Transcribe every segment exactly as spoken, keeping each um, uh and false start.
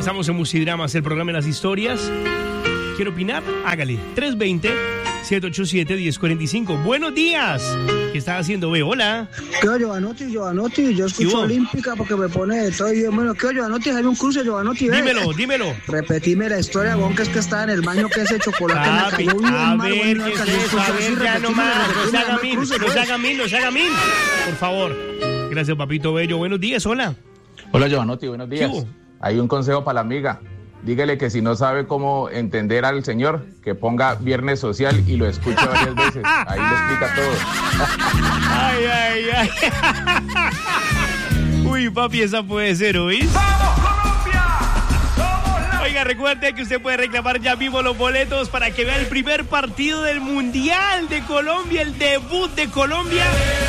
Estamos en Musidramas, el programa de las historias. ¿Quiere opinar? Hágale. tres veinte, siete ocho siete, uno cero cuatro cinco. Buenos días. ¿Qué estás haciendo, ve? Hola. ¿Qué oye, Giovanotti? Giovanotti, yo escucho Olímpica porque me pone de todo. Y yo, bueno, ¿qué oye, Giovanotti? Hay un cruce, Giovanotti. ¿Ves? Dímelo, dímelo. Repetime la historia, weón, que es que estaba en el baño, que ese chocolate me cayó bien a mal, ver, weón, ¿qué no es eso? A ver, ya nomás. No se haga mil, no se haga mil, no se haga mil. Por favor. Gracias, papito bello. Buenos días, hola. Hola, Giovanotti, buenos días. Hay un consejo para la amiga. Dígale que si no sabe cómo entender al señor, que ponga Viernes Social y lo escuche varias veces. Ahí le explica todo. Ay, ay, ay. Uy, papi, esa puede ser, ¿oís? ¡Vamos, Colombia! ¡Somos la... Oiga, recuerde que usted puede reclamar ya mismo los boletos para que vea el primer partido del Mundial de Colombia, el debut de Colombia.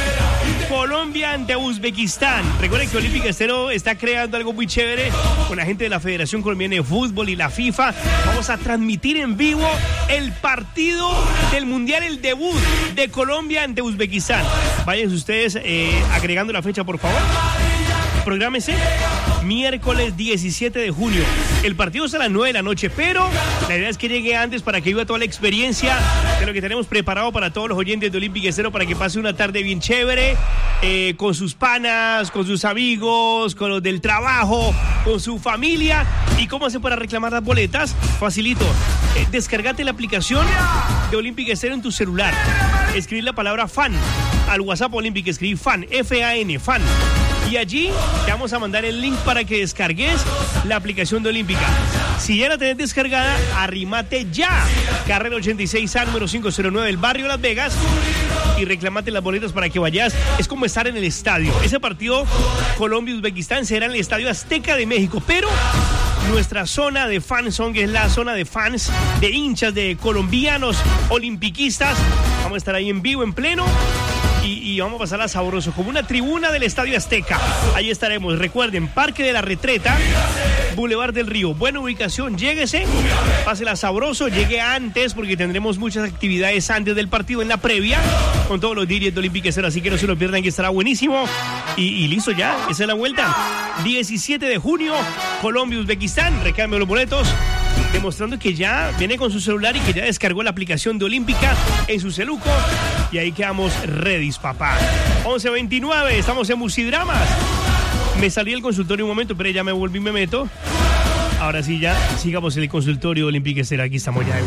Colombia ante Uzbekistán. Recuerden que Olímpica Estéreo está creando algo muy chévere con la gente de la Federación Colombiana de Fútbol y la FIFA. Vamos a transmitir en vivo el partido del Mundial, el debut de Colombia ante Uzbekistán. Vayan ustedes eh, agregando la fecha, por favor. Prográmese miércoles diecisiete de junio. El partido es a las nueve de la noche, pero la idea es que llegue antes para que viva toda la experiencia de lo que tenemos preparado para todos los oyentes de Olímpica Estéreo, para que pase una tarde bien chévere, eh, con sus panas, con sus amigos, con los del trabajo, con su familia. ¿Y cómo hace para reclamar las boletas? Facilito. Eh, descargate la aplicación de Olímpica Estéreo en tu celular. Escribir la palabra fan al WhatsApp Olímpica, escribir fan, F A N, fan. Y allí te vamos a mandar el link para que descargues la aplicación de Olímpica. Si ya la tenés descargada, arrímate ya. Carrera ochenta y seis A, número quinientos nueve, el barrio Las Vegas. Y reclamate las boletas para que vayas. Es como estar en el estadio. Ese partido Colombia-Uzbekistán será en el Estadio Azteca de México. Pero nuestra zona de fansong, que es la zona de fans, de hinchas, de colombianos, olimpiquistas, vamos a estar ahí en vivo, en pleno. Y, y vamos a pasarla sabroso, como una tribuna del Estadio Azteca. Ahí estaremos. Recuerden, Parque de la Retreta, Boulevard del Río. Buena ubicación, lléguese, pásela sabroso, llegue antes, porque tendremos muchas actividades antes del partido, en la previa, con todos los D Js de Olímpica Estéreo, así que no se lo pierdan, que estará buenísimo. Y, y listo ya, esa es la vuelta. diecisiete de junio, Colombia, Uzbekistán. Recambio los boletos, demostrando que ya viene con su celular y que ya descargó la aplicación de Olímpica en su celuco. Y ahí quedamos ready, papá. once veintinueve, estamos en Musidramas. Me salí del consultorio un momento, pero ya me volví y me meto. Ahora sí, ya sigamos en el consultorio Olímpica Estéreo. Aquí estamos ya de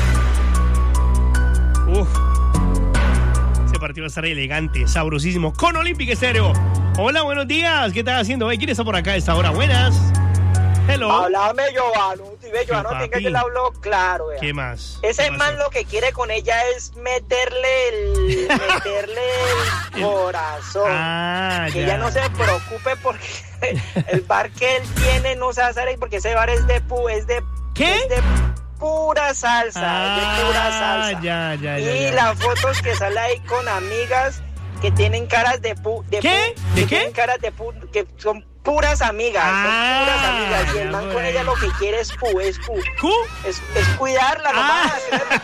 vuelta. Uf. Ese partido va a estar elegante, sabrosísimo, con Olímpica Estéreo. Hola, buenos días. ¿Qué estás haciendo? ¿Quién está por acá a esta hora? Buenas. Hello. Háblame, Giovanotti, ve, Giovanotti, que le habló claro, vea. ¿Qué más? Ese ¿Qué man lo que quiere con ella es meterle el, meterle el corazón. Ah, que ya. ella no se preocupe porque el bar que él tiene no se va a hacer ahí, porque ese bar es de pu, es de, ¿Qué? es de pura salsa, Ah, es de pura salsa. ya, ya, y ya, ya. las fotos que sale ahí con amigas que tienen caras de pu, de ¿Qué? pu, ¿De que qué? tienen caras de pu, que son puras amigas, Ah, son puras amigas. Y el ya, man con bueno. ella lo que quiere es pu, es pu. ¿Cu? Es, es cuidarla nomás. Ah.